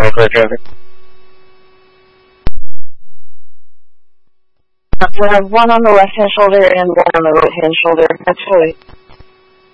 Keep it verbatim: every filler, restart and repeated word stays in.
rail car traffic. You have one on the left hand shoulder and one on the right hand shoulder. Actually.